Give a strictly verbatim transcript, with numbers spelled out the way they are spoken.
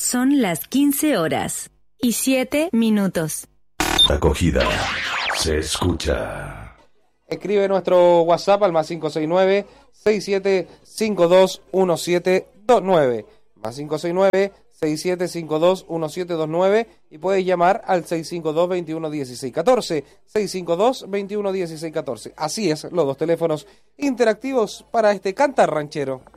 Son las quince horas y siete minutos. Acogida se escucha. Escribe nuestro WhatsApp al más cinco seis nueve, seis siete cinco dos, uno siete dos nueve. Más cinco seis nueve, seis siete cinco dos, uno siete dos nueve y puedes llamar al seis cinco dos, veintiuno dieciséis catorce. seis cinco dos, veintiuno dieciséis catorce. Así es, los dos teléfonos interactivos para este cantar ranchero.